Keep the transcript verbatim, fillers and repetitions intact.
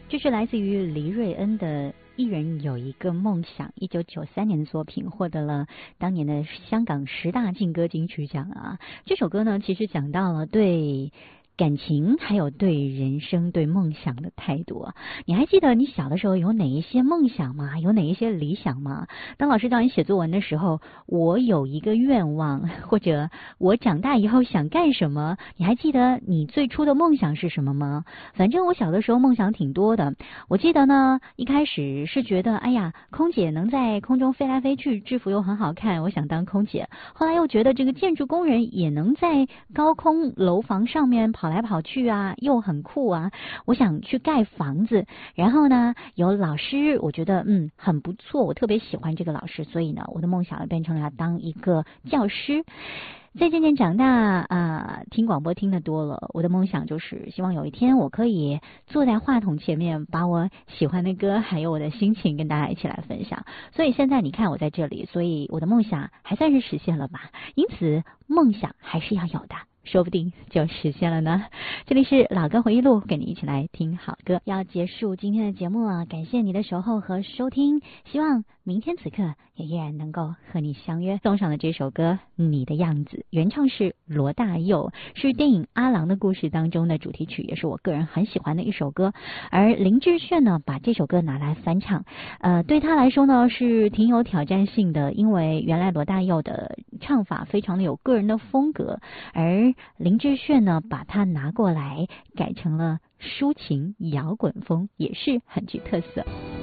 这是来自于黎瑞恩的一人有一个梦想，一九九三年的作品，获得了当年的香港十大劲歌金曲奖啊。这首歌呢，其实讲到了对感情还有对人生对梦想的态度。你还记得你小的时候有哪一些梦想吗？有哪一些理想吗？当老师叫你写作文的时候，我有一个愿望，或者我长大以后想干什么，你还记得你最初的梦想是什么吗？反正我小的时候梦想挺多的。我记得呢，一开始是觉得哎呀，空姐能在空中飞来飞去，制服又很好看，我想当空姐。后来又觉得这个建筑工人也能在高空楼房上面跑来跑去啊，又很酷啊，我想去盖房子。然后呢，有老师，我觉得嗯很不错，我特别喜欢这个老师，所以呢，我的梦想变成了当一个教师。再渐渐长大啊、呃，听广播听得多了，我的梦想就是希望有一天我可以坐在话筒前面，把我喜欢的歌还有我的心情跟大家一起来分享。所以现在你看我在这里，所以我的梦想还算是实现了吧。因此梦想还是要有的，说不定就实现了呢。这里是老歌回忆录，跟你一起来听好歌。要结束今天的节目了，感谢你的守候和收听，希望明天此刻也依然能够和你相约。送上的这首歌《你的样子》，原唱是罗大佑，是电影《阿郎的故事》当中的主题曲，也是我个人很喜欢的一首歌。而林志炫呢，把这首歌拿来翻唱，呃，对他来说呢是挺有挑战性的，因为原来罗大佑的唱法非常的有个人的风格，而林志炫呢把它拿过来改成了抒情摇滚风，也是很具特色。